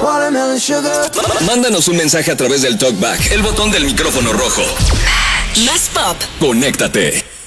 Watermelon sugar. Mándanos un mensaje a través del TalkBack, el botón del micrófono rojo. Más pop. Conéctate.